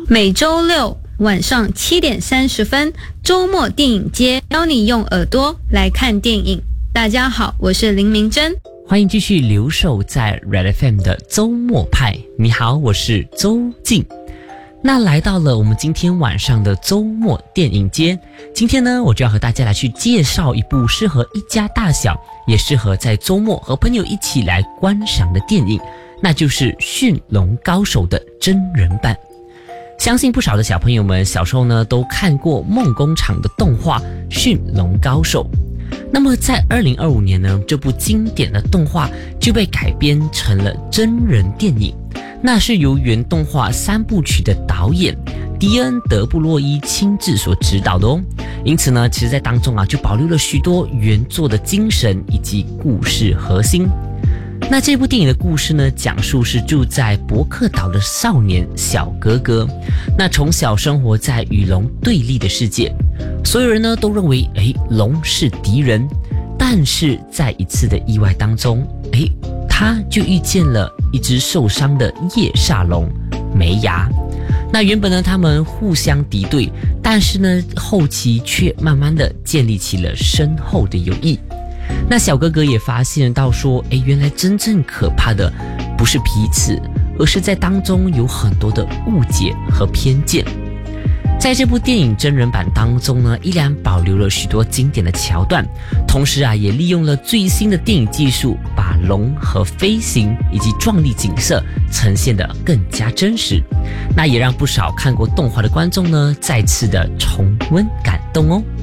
每周六晚上7点30分，周末电影街，邀你用耳朵来看电影。大家好，我是林明珍， 欢迎继续留守在 Red FM 的周末派。你好，我是周静。那来到了我们今天晚上的周末电影街，今天呢，我就要和大家来去介绍一部适合一家大小，也适合在周末和朋友一起来观赏的电影，那就是《驯龙高手》的真人版。相信不少的小朋友们小时候呢都看过梦工厂的动画《驯龙高手》。那么在2025年呢，这部经典的动画就被改编成了真人电影，那是由原动画3部曲的导演迪恩·德布洛伊亲自所指导的哦。因此呢，其实在当中就保留了许多原作的精神以及故事核心。那这部电影的故事呢，讲述是住在伯克岛的少年小哥哥，那从小生活在与龙对立的世界，所有人呢都认为龙是敌人，但是在一次的意外当中，他就遇见了一只受伤的夜煞龙梅牙。那原本呢他们互相敌对，但是呢后期却慢慢的建立起了深厚的友谊。那小哥哥也发现到说，原来真正可怕的不是彼此，而是在当中有很多的误解和偏见。在这部电影真人版当中呢，依然保留了许多经典的桥段，同时也利用了最新的电影技术，把龙和飞行以及壮丽景色呈现得更加真实。那也让不少看过动画的观众呢再次的重温感动哦。